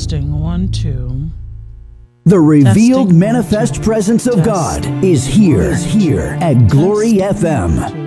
Testing 1, 2. The revealed Testing, manifest 1, 2. presence of God is here at Glory FM.